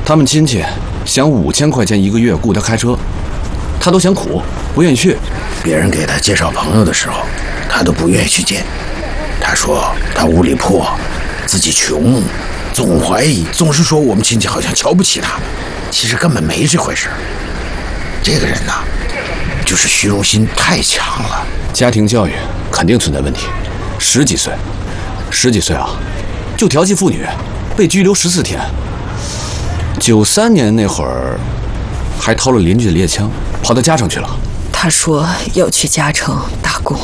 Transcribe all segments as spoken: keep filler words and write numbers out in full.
他们亲戚想五千块钱一个月雇他开车，他都嫌苦，不愿意去。 别人给他介绍朋友的时候，他都不愿意去见。他说他屋里破，自己穷，总怀疑，总是说我们亲戚好像瞧不起他，其实根本没这回事。这个人呐，就是虚荣心太强了。 家庭教育肯定存在问题。十几岁，十几岁啊，就调戏妇女，被拘留十四天。九三年那会儿，还偷了邻居的猎枪，跑到嘉诚去了。 他说要去嘉诚打工，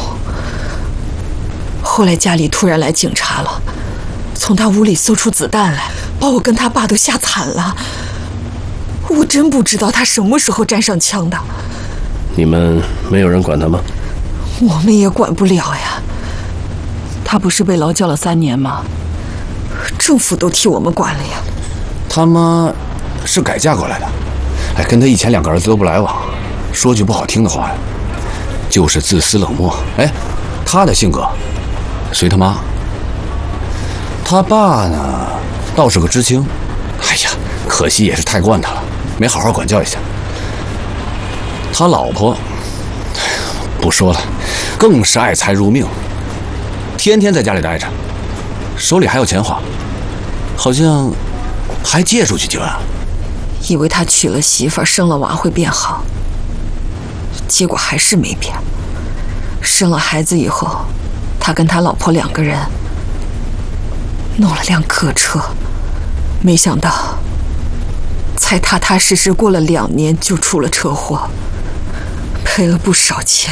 后来家里突然来警察了，从他屋里搜出子弹来，把我跟他爸都吓惨了。我真不知道他什么时候沾上枪的。 你们没有人管他吗？ 我们也管不了呀。 他不是被劳教了三年吗？ 政府都替我们管了呀。 他妈是改嫁过来的，哎，跟他以前两个儿子都不来往，说句不好听的话呀，就是自私冷漠。哎，他的性格随他妈。他爸呢，倒是个知青，哎呀，可惜也是太惯他了，没好好管教一下。他老婆不说了，更是爱财如命，天天在家里待着，手里还有钱花，好像还借出去几万。 以为他娶了媳妇儿生了娃会变好，结果还是没变。生了孩子以后，他跟他老婆两个人弄了辆客车，没想到才踏踏实实过了两年就出了车祸，赔了不少钱。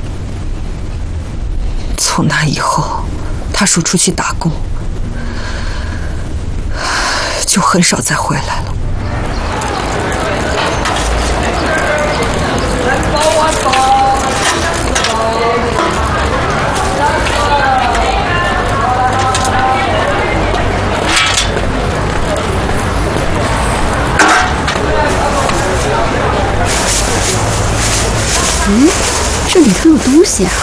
从那以后，他说出去打工，就很少再回来了。 嗯，这里头有东西啊！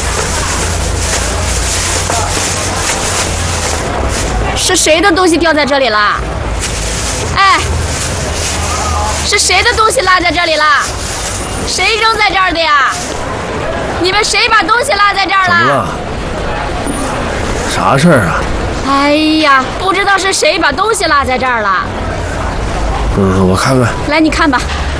是谁的东西掉在这里了？哎，是谁的东西落在这里了？谁扔在这儿的呀？你们谁把东西落在这儿了？ 怎么了？啥事儿啊？ 哎呀，不知道是谁把东西落在这儿了。 嗯，我看看。 来，你看吧。